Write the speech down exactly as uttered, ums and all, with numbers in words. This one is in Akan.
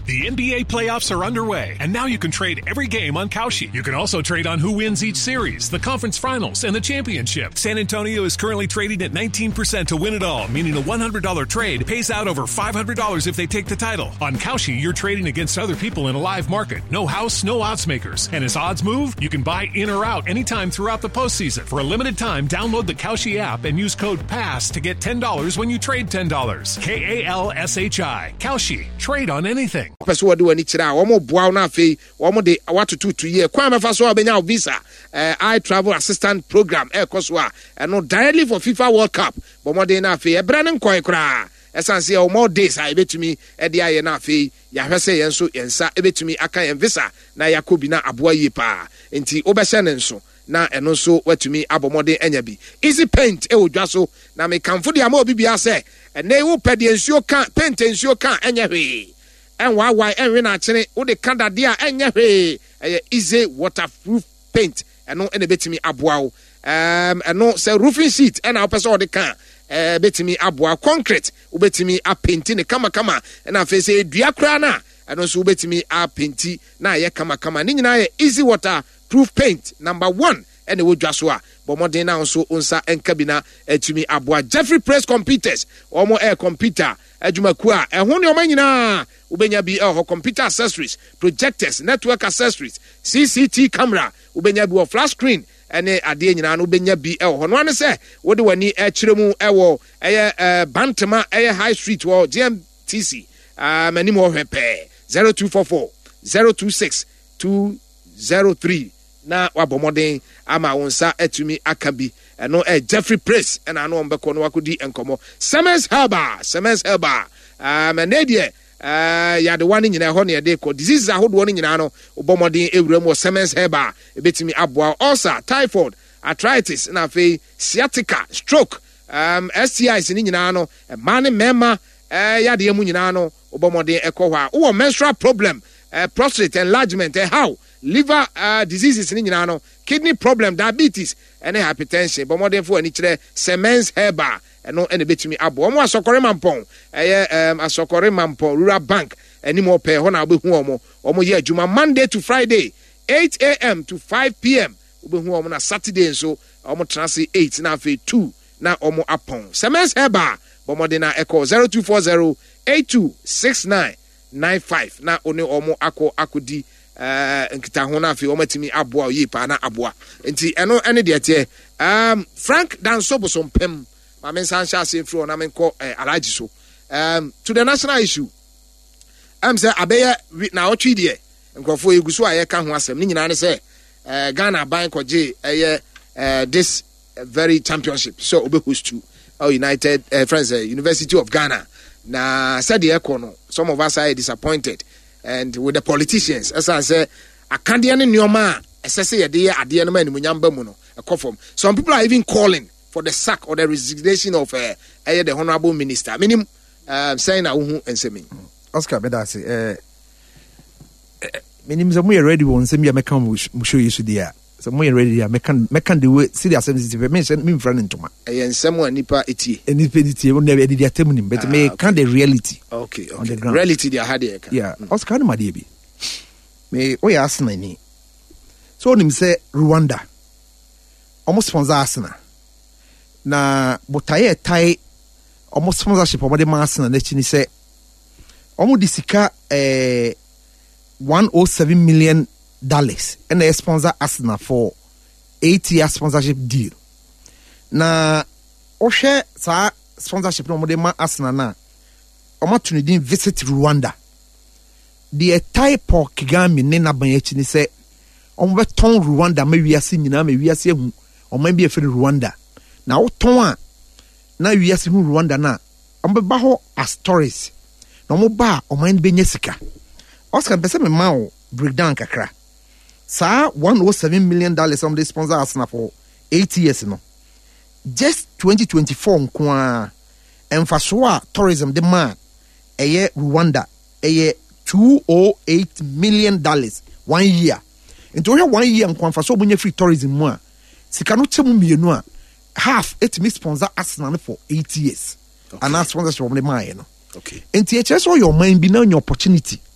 The N B A playoffs are underway, and now you can trade every game on Kalshi. You can also trade on who wins each series, the conference finals, and the championship. San Antonio is currently trading at nineteen percent to win it all, meaning a one hundred dollars trade pays out over five hundred dollars if they take the title. On Kalshi, you're trading against other people in a live market. No house, no odds makers. And as odds move, you can buy in or out anytime throughout the postseason. For a limited time, download the Kalshi app and use code PASS to get ten dollars when you trade ten dollars. K A L S H I. Kalshi. Trade on anything. Person what do any chira omo boa na fe omo de what to two year kwa me fa so obenya visa uh, I travel assistant program e koso a no directly for FIFA World Cup but mo de na fe e bra ne nkoi kra esanse e more days I betumi e de aye na fe ya hwese yen so yensa e betumi aka yen visa na yakobi na aboa yi pa enti obehye ne nso na eno so watumi abomode enya bi easy paint e odwa so na me kanfo de ama obi bia se ene wo pede nsuo kan paint nsuo kan enya hwe en wa wa en we na kire wo de kanda de a enya hwe e easy waterproof paint eno ene betumi aboa wo um eno se roofing sheet ena opese wo de kan eh betumi aboa concrete wo betumi a paint ne kama kama na fe se dua kra na eno so wo betumi a paint na ye kama kama ni nyina ye easy water proof paint number one and we just wa but more than now so unsa enkabina etumi aboa Jeffrey Press Computers omo air computer adwumaku a ehwo ne omanyina ubenya bi eh computer accessories projectors network accessories C C T V camera ubenya bi flash screen ene ade nyina no ubenya bi eh ho no ane se wo de wani e kiremu ewo eye bantama eye high street wo G M T C ah mani mo hwepe zero two four four zero two six two zero three na wabomoden ama wonsa etumi akabi eno eh Jeffrey Press and ano mbeko no wakodi enkomo Siemens Herba Siemens Herba um enedie uh ya the one nyina ho ne de ko diseases ahodo no nyina no obomoden ewura mu Siemens Herba ebetumi aboa ulcer typhoid arthritis na fe sciatica stroke um S T Is ni nyina no man mema eh ya de mu nyina no obomoden ekọ hwa wo menstrual problem uh, prostate enlargement eh how liver uh, diseases ni nyina no kidney problem diabetes and hypertension but more than for any chire Siemens Herba eno ene betumi abo omo asokore mampon eye um asokore mampon rural bank any more pay ho na obehu omo omo ye adwuma Monday to Friday eight a m to five p m obehu omo na Saturday so omo transi eight na fe two na omo apon Siemens Herba but more than na echo zero two four zero eight two six nine nine five na oni omo akọ akodi eh nkita ho na afi omatimi aboa yi pa na aboa enti eno ene de tie um Frank Danso so mpem ma men san sha se fro na men ko alaji so um to the national issue am say abeye na otwi de nkofo eguso aye ka ho asem ni nyina ne say eh Ghana ban koje eye this very championship so obe host to our United uh, friends uh, University of Ghana na said the econo some of us are disappointed and with the politicians as I say akandia ne nyoma esese ye de ade no mani munyamba mu no ekofom some people are even calling for the sack or the resignation of uh, uh, the honorable minister minim um, saying na hu ensemi Oscar Bedasi eh minim ze mu ready won nsemi ya meka mu show you dia so mu ready ya meka meka the way see the assembly me mention me friend ntoma eh nsemu anipa etie enipa etie won na edi dia temu nim but ah, me okay. Can the reality okay okay on the ground reality dia had here yeah mm. Oscar no made bi me o ya Arsenal ni so nim say Rwanda almost sponsor Arsenal na botaye tai almost sponsorship o de Arsenal na chini say omo di sika eh one hundred seven million dollars and they sponsor Arsenal for eight year sponsorship deal na o share sa sponsorship no mo de ma Arsenal na omo tunidin visit Rwanda the type of Kigami ne na ban yachi ni say omo beton Rwanda ma wiase nyina ma wiase hu omo bi efere Rwanda na wo ton a na wiase hu Rwanda na omo ba ho as tourists na omo ba omo en benya sika Oscar pese me ma o breakdown kakra sa one hundred seven million dollars on the sponsor Arsenal for eight years no just twenty twenty-four nko emfaso tourism the man eye Rwanda eye two hundred eight million dollars one year into one year nko emfaso bunye free tourism mu a sika no chemu mienu a half it me sponsor Arsenal for eight years okay. And that sponsorship from the man no okay enti e chese your mind be na your opportunity